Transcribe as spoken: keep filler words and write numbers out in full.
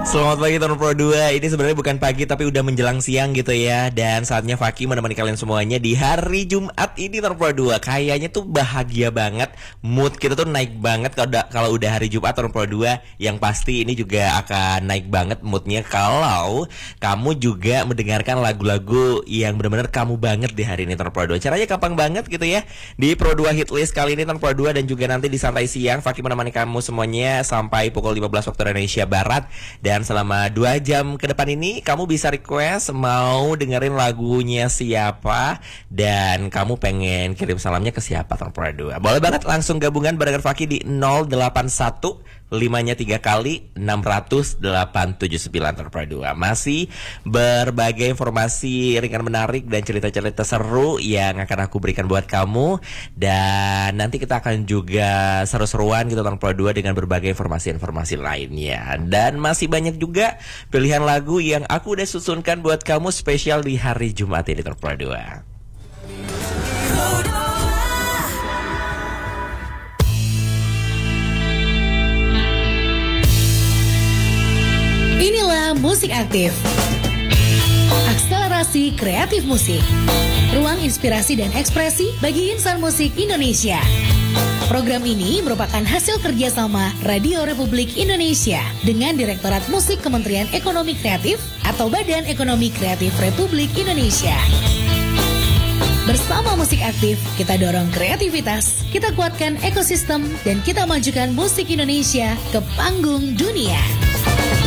Selamat pagi tahun Pro dua. Ini sebenarnya bukan pagi tapi udah menjelang siang gitu ya. Dan saatnya Faki menemani kalian semuanya di hari Jumat ini tahun Pro dua. Kayaknya tuh bahagia banget. Mood kita tuh naik banget kalau udah, kalau udah hari Jumat tahun Pro dua. Yang pasti ini juga akan naik banget moodnya kalau kamu juga mendengarkan lagu-lagu yang benar-benar kamu banget di hari ini tahun Pro dua. Caranya gampang banget gitu ya. Di Pro dua Hit List kali ini tahun Pro dua dan juga nanti di Santai Siang Faki menemani kamu semuanya sampai pukul lima belas waktu Indonesia Barat. Dan selama dua jam ke depan ini kamu bisa request mau dengerin lagunya siapa dan kamu pengen kirim salamnya ke siapa tahun Pro dua. Boleh banget langsung gabungan barengan Faki di nol delapan satu limanya tiga kali enam ratus delapan tujuh sembilan tahun Pro dua. Masih berbagai informasi ringan menarik dan cerita-cerita seru yang akan aku berikan buat kamu. Dan nanti kita akan juga seru-seruan gitu tahun Pro dua dengan berbagai informasi-informasi lainnya. Dan masih banyak juga pilihan lagu yang aku udah susunkan buat kamu spesial di hari Jumat ini tahun Pro dua. Inilah Musik Aktif, akselerasi kreatif musik, ruang inspirasi dan ekspresi bagi insan musik Indonesia. Program ini merupakan hasil kerjasama Radio Republik Indonesia dengan Direktorat Musik Kementerian Ekonomi Kreatif atau Badan Ekonomi Kreatif Republik Indonesia. Bersama Musik Aktif, kita dorong kreativitas, kita kuatkan ekosistem, dan kita majukan musik Indonesia ke panggung dunia.